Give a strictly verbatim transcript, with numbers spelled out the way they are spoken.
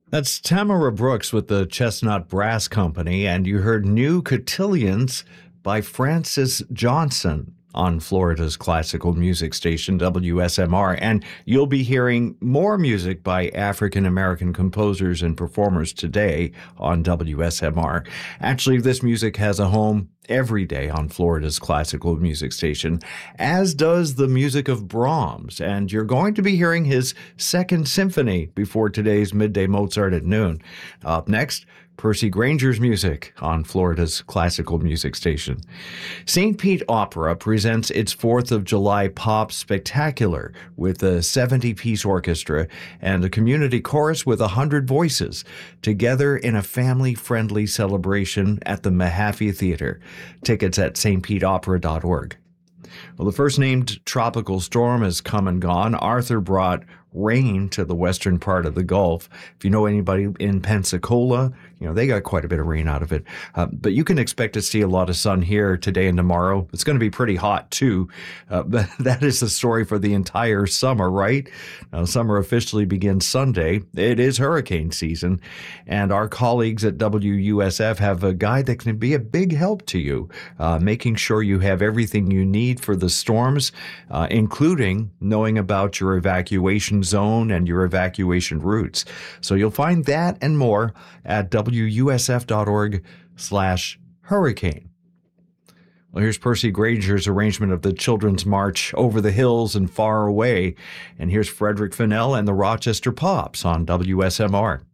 That's Tamara Brooks with the Chestnut Brass Company, and you heard New Cotillions by Francis Johnson on Florida's classical music station, W S M R. And you'll be hearing more music by African American composers and performers today on W S M R. Actually, this music has a home every day on Florida's classical music station, as does the music of Brahms. And you're going to be hearing his Second Symphony before today's Midday Mozart at noon. Up next, Percy Granger's music on Florida's classical music station. Saint Pete Opera presents its fourth of July Pop Spectacular with a seventy-piece orchestra and a community chorus with one hundred voices, together in a family-friendly celebration at the Mahaffey Theater. Tickets at s t pete opera dot org. Well, the first named tropical storm has come and gone. Arthur brought rain to the western part of the Gulf. If you know anybody in Pensacola, you know, they got quite a bit of rain out of it. Uh, but you can expect to see a lot of sun here today and tomorrow. It's going to be pretty hot, too. Uh, but that is the story for the entire summer, right? Now, summer officially begins Sunday. It is hurricane season. And our colleagues at W U S F have a guide that can be a big help to you, uh, making sure you have everything you need for the storms, uh, including knowing about your evacuation zone and your evacuation routes. So you'll find that and more at W U S F dot org slash hurricane. Well, here's Percy Granger's arrangement of the Children's March Over the Hills and Far Away. And here's Frederick Fennell and the Rochester Pops on W S M R.